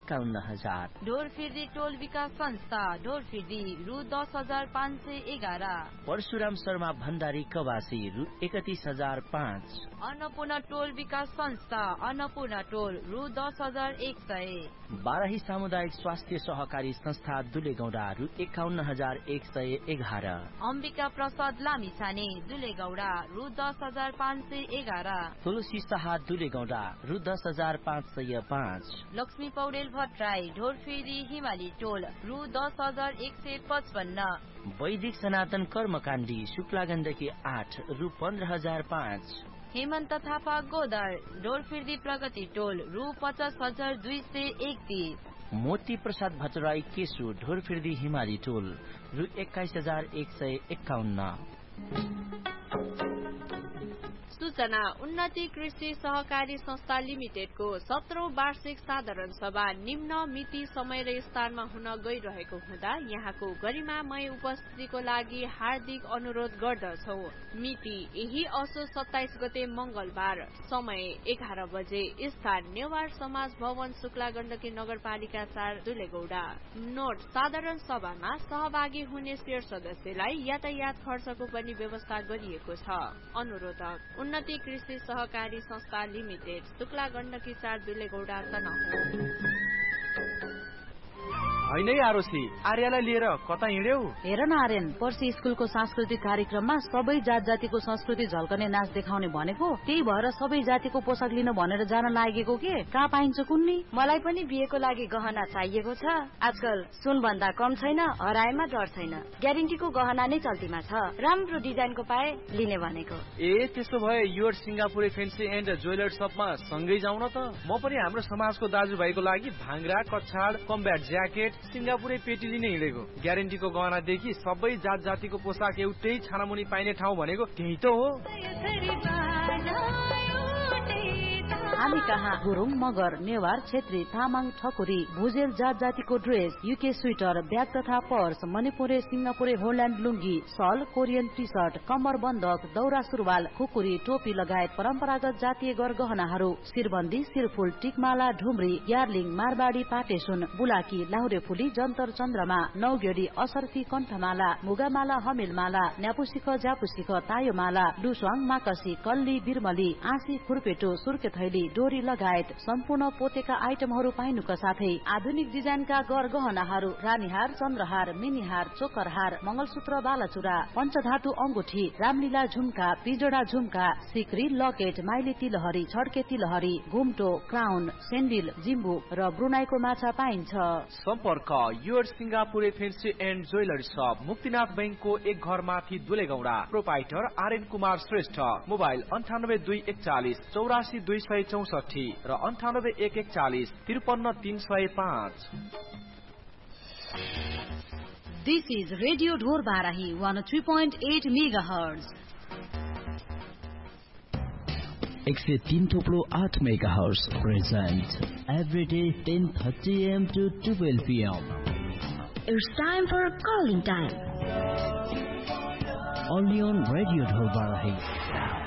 51,000। ढोरफिर्दी टोल विकास संस्था ढोरफिर्दी रु 10,511। परशुराम शर्मा भण्डारी कवासी रु 31,005। अन्नपूर्ण टोल विकास संस्था अन्नपूर्ण टोल रु 10,100। बाराही सामुदायिक स्वास्थ्य सहकारी संस्था दुलेगौडा रु 51,111। अम्बिका प्रसाद लामिछाने दुलेगौडा रु 10,511। तुलसी शाह दुलेगौडा रु 10,505। लक्ष्मी पौडेल भट्टराई ढोरफिर्दी हिमाली टोल रु 10,155। वैदिक सनातन कर्मकाण्डी शुक्ला गण्डकी 8 रु 15,005। हेमन्त थापा गोदर ढोरफिर्दी प्रगति टोल रु 50,231। मोती प्रसाद भट्टराई केशु ढोरफिर्दी हिमाली टोल रु 21,151। सूचना उन्नति कृषि सहकारी संस्था लिमिटेडको 17औं वार्षिक साधारण सभा निम्न मिति समय र स्थानमा हुन गइरहेको हुँदा यहाँको गरिमामय उपस्थितिको लागि हार्दिक अनुरोध गर्दछौ। मिति यही असोज 27 गते मंगलबार, समय 11 बजे, स्थान नेवार समाज भवन शुक्ला गण्डकी नगरपालिका 4 दुलेगौडा। नोट, साधारण सभामा सहभागी हुने शेर सदस्यलाई यातायात खर्चको पनि व्यवस्था गरिएको छ। अनुरोधक उन्नति कृषि सहकारी संस्था लिमिटेड, शुक्ला गण्डकी 4 दुलेगौडा तनहुँ। हैन आरोसी, आर्यालाई लिएर कता हिँड्यौ? हेर न आर्यन, पर्सि स्कुलको सांस्कृतिक कार्यक्रममा सबै जात जातिको संस्कृति झल्कने नाच देखाउने भनेको, त्यही भएर सबै जातिको पोसाक लिन भनेर जान लागेको के? कहाँ पाइन्छ कुन्नी? मलाई पनि बिहेको लागि गहना चाहिएको छ। आजकल सुन भन्दा कम छैन, हराएमा डर छैन। ग्यारेन्टीको गहना नै चल्तीमा छ। राम्रो डिजाइनको पाए लिने भनेको। ए त्यसो भए your Singapure fancy and jeweller शपमा सँगै जाउँ न त। म पनि हाम्रो समाजको दाजुभाइको लागि भाङ्रा, कछाड, कम्ब्याट ज्याकेट, सिंगापुरे पेटी लिने हिँडेको। ग्यारेन्टीको गहनादेखि सबै जात जातिको पोसाक एउटै छानामुनि पाइने ठाउँ भनेको त्यही त हो। हामी कहाँ गुरुङ, मगर, नेवार, छेत्री, तामाङ, ठकुरी, भुजेल जात जातिको ड्रेस, युके स्वेटर, ब्याग तथा पर्स, मणिपुरे, सिंगापुरे, होल्याण्ड लुङ्गी, सल, कोरियन टी सर्ट, कम्मर बन्दक, दौरा सुरुवाल, खुकुरी, टोपी लगायत परम्परागत जातीय गरगहनाहरू, शिरबन्दी, शिरफुल, टिकमाला, ढुम्री, यार्लिङ, मारबाडी, पाटेसुन, बुलाकी, लाहुरे फुली, जन्तर चन्द्रमा, नौगेडी, असर्फी, कण्ठमाला, मुगामाला, हमेलमाला, न्यापुसिख, ज्यापुसिख, तायोमाला, डुस्वाङ, माकसी, कल्ली, बिरमली, आँसी, खुर्पेटो, सुर्के थैली, डोरी लगायत सम्पूर्ण पोतेका आइटमहरू पाइनुका साथै आधुनिक डिजाइनका गरगहनाहरू, रानीहार, चन्द्रहार, मिनीहार, चोकरहार, मंगलसूत्र, बालाचुरा, पञ्चधातु अंगुठी, रामलीला झुम्का, पिजोडा झुम्का, सिक्री, लकेट, माइली तिलहरी, छड्के तिलहरी, घुम्टो, क्राउन, सेन्डिल, जिम्बु र ब्रुनाईको माछा पाइन्छ। सम्पर्क your Singapure fancy and jewellery शप, मुक्तिनाथ बैंकको एक घर माथि दुलेगौडा। प्रोपाइटर आर्यन कुमार श्रेष्ठ। मोबाइल 9821 84 264 र 98 141 53 305। This is Radio Dhor Barahi 103.8 MHz. 103.8 MHz present every day 10:30 AM to 12 PM. It's time for calling time. Only on Radio Dhor Barahi.